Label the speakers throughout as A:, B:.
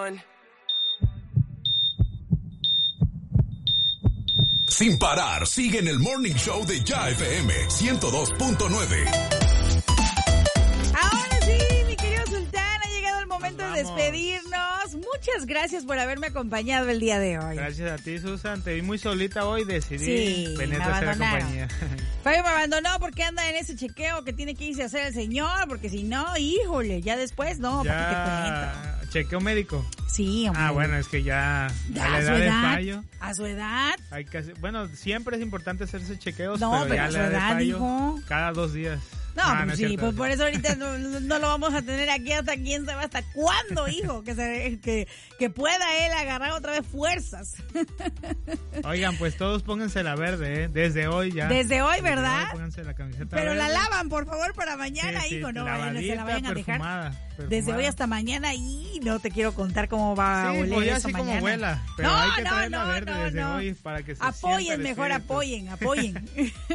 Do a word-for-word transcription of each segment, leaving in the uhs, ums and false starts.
A: one.
B: Sin parar, sigue en el Morning Show de Ya F M ciento dos punto nueve.
C: Ahora sí, mi querido Sultán, ha llegado el momento de despedirnos. Muchas gracias por haberme acompañado el día de hoy.
D: Gracias a ti, Susan. Te vi muy solita hoy, decidí
C: sí,
D: venir a hacer compañía.
C: Fabio me abandonó porque anda en ese chequeo que tiene que irse a hacer el señor, porque si no, híjole, ya después no,
D: ya...
C: ¿para qué te cuento?
D: ¿Chequeo médico?
C: Sí, hombre.
D: Ah, bueno, es que ya,
C: ya
D: a la
C: a
D: edad,
C: su edad
D: de fallo.
C: A su edad.
D: Hay que hacer, bueno, siempre es importante hacerse chequeos,
C: no,
D: pero,
C: pero
D: ya
C: a su
D: a la edad,
C: edad,
D: de fallo,
C: hijo.
D: cada dos días.
C: No,
D: Ah,
C: pues
D: no es
C: sí,
D: cierto,
C: pues por eso ahorita no, no lo vamos a tener aquí hasta quién sabe hasta cuándo, hijo, que se que, que pueda él agarrar otra vez fuerzas.
D: Oigan, pues todos pónganse la verde, ¿eh? Desde hoy ya.
C: Desde hoy,
D: Desde
C: ¿verdad?
D: Hoy pónganse la camiseta
C: Pero
D: verde.
C: la lavan, por favor, para mañana,
D: sí, sí,
C: hijo, no vayan, se la vayan a dejar.
D: Perfumada, perfumada.
C: Desde hoy hasta mañana y no te quiero contar cómo va
D: sí,
C: a oler
D: pues ya
C: eso
D: así
C: mañana.
D: como huela, pero
C: no,
D: hay que
C: no,
D: traerla
C: no,
D: verde
C: no,
D: desde
C: no.
D: hoy para que se
C: apoyen mejor, apoyen, apoyen.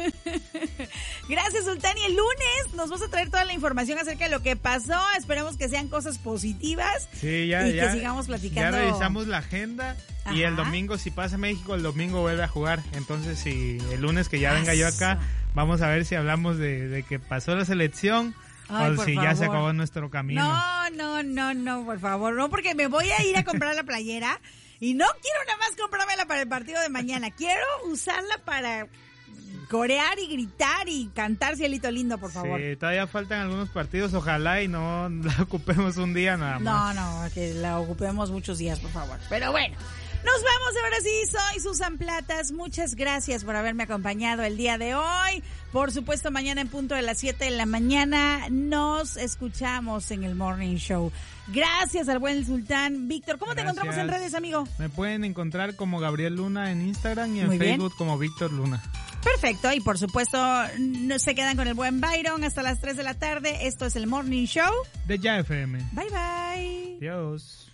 C: Gracias, Sultán, y el lunes nos vas a traer toda la información acerca de lo que pasó. Esperemos que sean cosas positivas
D: sí, ya,
C: y
D: ya,
C: que sigamos platicando.
D: Ya revisamos la agenda.
C: Ajá.
D: Y el domingo, si pasa México, el domingo vuelve a jugar. Entonces, si el lunes que ya venga yo acá, vamos a ver si hablamos de, de que pasó la selección.
C: Ay,
D: o si
C: favor.
D: ya se acabó nuestro camino.
C: No, no, no, no, por favor, no, porque me voy a ir a comprar la playera y no quiero nada más comprármela para el partido de mañana. Quiero usarla para corear y gritar y cantar Cielito Lindo, por favor.
D: Sí, todavía faltan algunos partidos, ojalá y no la ocupemos un día nada más.
C: No, no, que la ocupemos muchos días, por favor. Pero bueno, nos vamos ahora sí, soy Susan Platas, muchas gracias por haberme acompañado el día de hoy. Por supuesto, mañana en punto de las siete de la mañana nos escuchamos en el Morning Show. Gracias al buen Sultán. Víctor, ¿cómo
D: Gracias.
C: te encontramos en redes, amigo?
D: Me pueden encontrar como Gabriel Luna en Instagram y en
C: Muy
D: Facebook
C: bien.
D: como Víctor Luna.
C: Perfecto, y por supuesto no se quedan con el buen Byron hasta las tres de la tarde. Esto es el Morning Show
D: de Ya F M.
C: Bye bye.
D: Adiós.